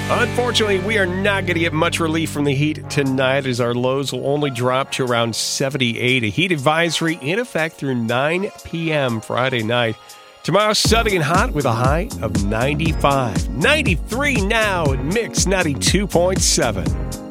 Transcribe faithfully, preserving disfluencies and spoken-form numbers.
Unfortunately, we are not going to get much relief from the heat tonight as our lows will only drop to around seventy-eight. A heat advisory in effect through nine p.m. Friday night. Tomorrow, sunny and hot with a high of ninety-five. ninety-three now at Mix ninety-two point seven.